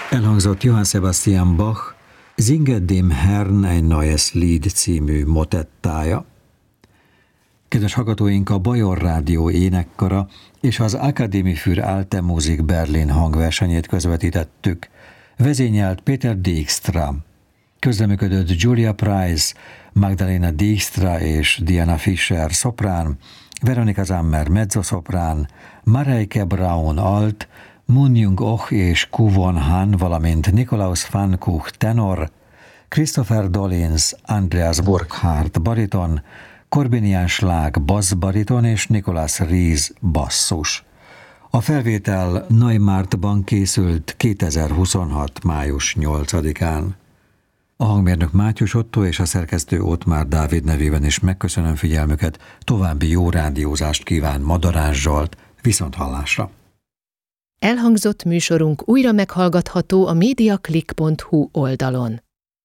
Elhangzott Johann Sebastian Bach Singet dem Herrn ein neues Lied című motettája. Kedves hallgatóink, a Bajor Rádió énekkara és az Akademie für Alte Musik Berlin hangversenyét közvetítettük. Vezényelt Peter Dijkstra. Közreműködött Julia Price, Magdalena Dijkstra és Diana Fischer szoprán, Veronika Zammer mezzoszoprán, Mareike Braun alt, Moon Jung-ok és Kuvon Han, valamint Nikolaus van Kuch tenor, Christopher Dolins, Andreas Burkhardt bariton, Corbinian Schlag basszbariton és Nicolas Ries basszus. A felvétel Neumarktban készült 2026. május 8-án. A hangmérnök Mátyus Otto és a szerkesztő Ottmár Dávid nevében is megköszönöm figyelmüket, további jó rádiózást kíván Madarás Zsolt, viszonthallásra. Elhangzott műsorunk újra meghallgatható a mediaclick.hu oldalon.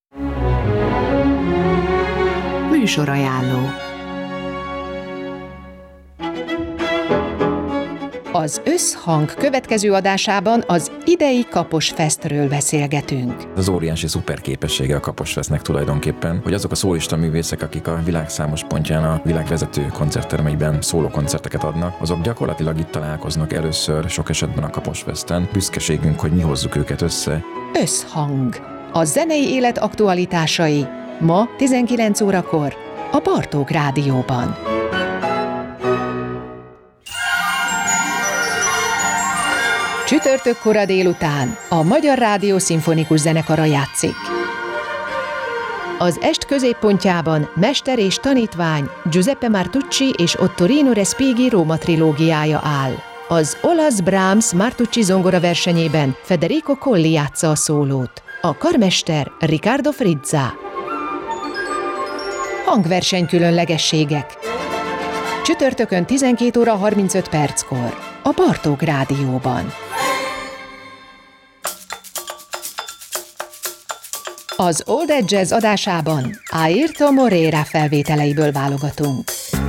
Műsorajánló. Az Összhang következő adásában az idei Kaposfestről beszélgetünk. Az óriási szuperképessége a Kaposfestnek tulajdonképpen, hogy azok a szólista művészek, akik a világ számos pontján a világvezető koncerttermeiben szólókoncerteket adnak, azok gyakorlatilag itt találkoznak először, sok esetben a Kaposfesten. Büszkeségünk, hogy mi hozzuk őket össze. Összhang. A zenei élet aktualitásai. Ma 19 órakor a Bartók Rádióban. Csütörtök kora délután a Magyar Rádió Szimfonikus Zenekara játszik. Az est középpontjában mester és tanítvány Giuseppe Martucci és Ottorino Respighi Róma trilógiája áll. Az olasz Brahms Martucci zongora versenyében Federico Colli játsza a szólót. A karmester Riccardo Frizza. Hangverseny különlegességek. Csütörtökön 12 óra 35 perckor a Bartók Rádióban. Az Old Edge Jazz adásában Airton Moreira felvételeiből válogatunk.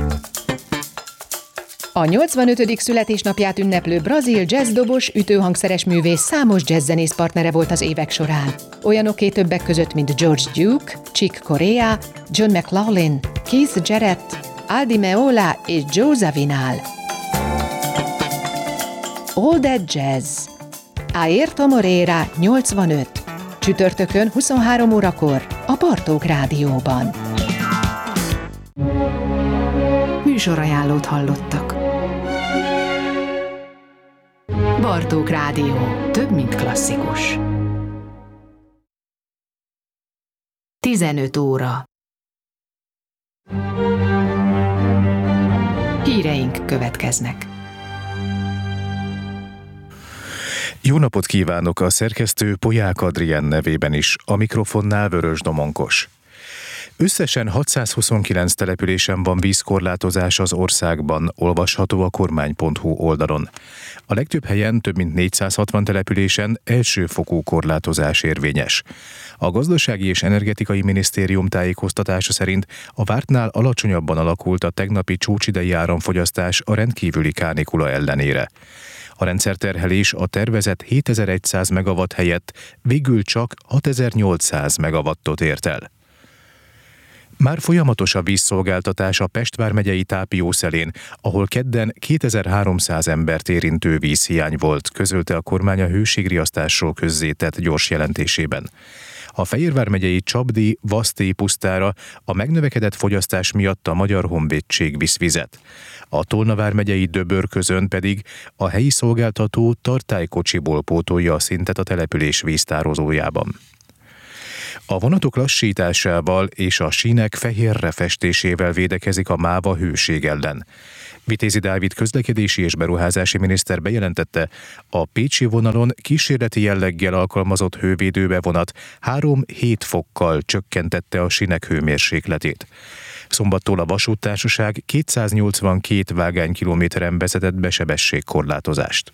A 85. születésnapját ünneplő brazil jazzdobos, ütőhangszeres művész számos jazzzenész partnere volt az évek során. Olyanoké többek között, mint George Duke, Chick Corea, John McLaughlin, Keith Jarrett, Aldi Meola és Joe Zawinul. All That Jazz. Airton Moreira 85. Csütörtökön 23 órakor a Bartók Rádióban. Műsorajánlót hallottak. Bartók Rádió. Több, mint klasszikus. 15 óra. Híreink következnek. Jó napot kívánok, a szerkesztő Polyák Adrien nevében is, a mikrofonnál Vörös Domonkos. Összesen 629 településen van vízkorlátozás az országban, olvasható a kormány.hu oldalon. A legtöbb helyen, több mint 460 településen elsőfokú korlátozás érvényes. A Gazdasági és Energetikai Minisztérium tájékoztatása szerint a vártnál alacsonyabban alakult a tegnapi csúcsidei áramfogyasztás a rendkívüli kánikula ellenére. A rendszerterhelés a tervezett 7100 megawatt helyett végül csak 6800 megawattot ért el. Már folyamatos a vízszolgáltatás a Pest vármegyei Tápiószelén, ahol kedden 2300 embert érintő vízhiány volt, közölte a kormány a hőségriasztásról közzétett gyors jelentésében. A Fejérvár megyei Csapdi, Vaszté pusztára a megnövekedett fogyasztás miatt a Magyar Honvédség visz vizet. A Tolna vármegyei Döbörközön pedig a helyi szolgáltató tartálykocsiból pótolja a szintet a település víztározójában. A vonatok lassításával és a sínek fehérre festésével védekezik a MÁVA hőség ellen. Vitézi Dávid közlekedési és beruházási miniszter bejelentette, a pécsi vonalon kísérleti jelleggel alkalmazott hővédőbevonat 3-7 fokkal csökkentette a sínek hőmérsékletét. Szombattól a vasúttársaság 282 vágánykilométeren vezetett be sebességkorlátozást.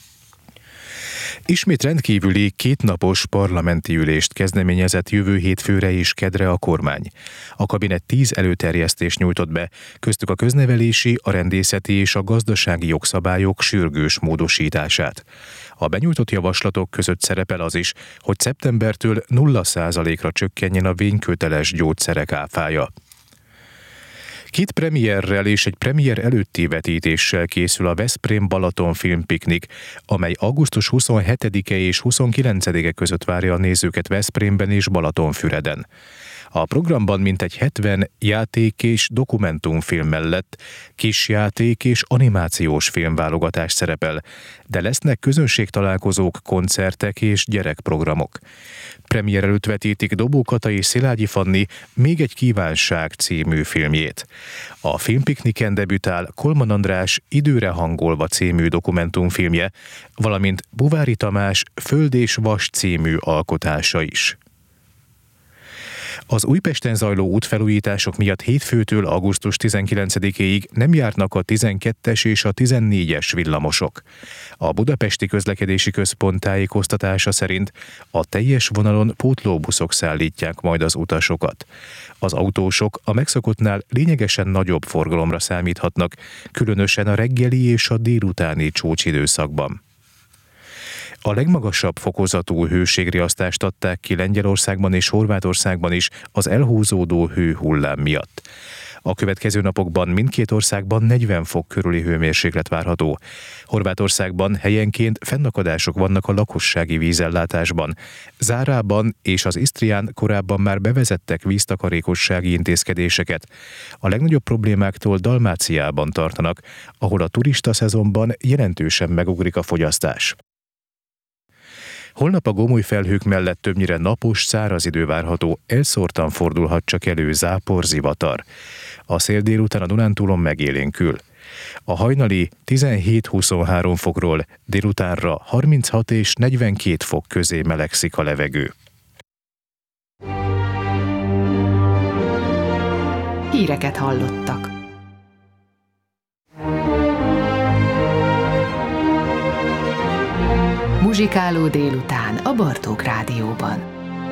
Ismét rendkívüli kétnapos parlamenti ülést kezdeményezett jövő hétfőre és kedre a kormány. A kabinet 10 előterjesztést nyújtott be, köztük a köznevelési, a rendészeti és a gazdasági jogszabályok sürgős módosítását. A benyújtott javaslatok között szerepel az is, hogy szeptembertől 0%-ra csökkenjen a vényköteles gyógyszerek áfája. 2 premierrel és egy premier előtti vetítéssel készül a Veszprém Balaton filmpiknik, amely augusztus 27-e és 29-e között várja a nézőket Veszprémben és Balatonfüreden. A programban mintegy 70 játék és dokumentumfilm mellett kisjáték és animációs filmválogatás szerepel, de lesznek közönségtalálkozók, koncertek és gyerekprogramok. Premier előtt vetítik Dobó Kata és Szilágyi Fanni Még egy kívánság című filmjét. A filmpikniken debütál Kolman András Időre hangolva című dokumentumfilmje, valamint Buvári Tamás Föld és vas című alkotása is. Az Újpesten zajló útfelújítások miatt hétfőtől augusztus 19-éig nem járnak a 12-es és a 14-es villamosok. A Budapesti Közlekedési Központ tájékoztatása szerint a teljes vonalon pótlóbuszok szállítják majd az utasokat. Az autósok a megszokottnál lényegesen nagyobb forgalomra számíthatnak, különösen a reggeli és a délutáni csúcsidőszakban. A legmagasabb fokozatú hőségriasztást adták ki Lengyelországban és Horvátországban is az elhúzódó hőhullám miatt. A következő napokban mindkét országban 40 fok körüli hőmérséklet várható. Horvátországban helyenként fennakadások vannak a lakossági vízellátásban. Zárában és az Isztrián korábban már bevezettek víztakarékossági intézkedéseket. A legnagyobb problémáktól Dalmáciában tartanak, ahol a turista szezonban jelentősen megugrik a fogyasztás. Holnap a gomoly felhők mellett többnyire napos, száraz idő várható, elszórtan fordulhat csak elő zápor, zivatar. A szél délután a Dunántúlon megélénkül. A hajnali 17-23 fokról délutánra 36 és 42 fok közé melegszik a levegő. Híreket hallottak. Muzsikáló délután a Bartók Rádióban.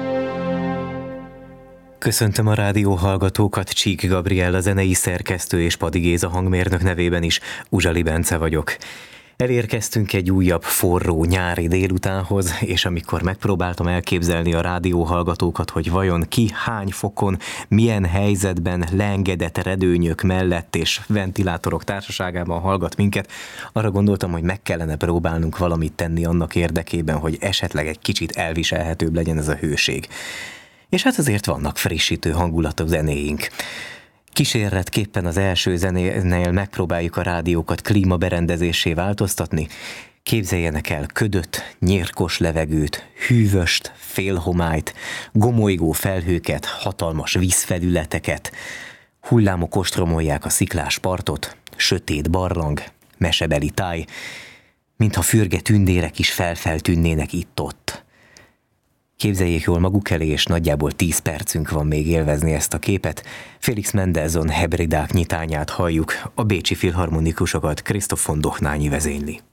Köszöntöm a rádió hallgatókat, Csík Gabriel, a zenei szerkesztő és Padi Géza hangmérnök nevében is Uzsali Bence vagyok. Elérkeztünk egy újabb forró nyári délutánhoz, és amikor megpróbáltam elképzelni a rádióhallgatókat, hogy vajon ki hány fokon, milyen helyzetben leengedett redőnyök mellett és ventilátorok társaságában hallgat minket, arra gondoltam, hogy meg kellene próbálnunk valamit tenni annak érdekében, hogy esetleg egy kicsit elviselhetőbb legyen ez a hőség. És hát azért vannak frissítő hangulatú zenéink. Kísérletképpen az első zenénél megpróbáljuk a rádiókat klímaberendezéssé változtatni. Képzeljenek el ködött, nyírkos levegőt, hűvöst, félhomályt, gomolygó felhőket, hatalmas vízfelületeket. Hullámok ostromolják a sziklás partot, sötét barlang, mesebeli táj, mintha fürge tündérek is feltűnnének itt-ott. Képzeljék jól maguk elé, és nagyjából 10 percünk van még élvezni ezt a képet. Felix Mendelssohn Hebridák nyitányát halljuk, a bécsi filharmonikusokat Christoph von Dochnányi vezényli.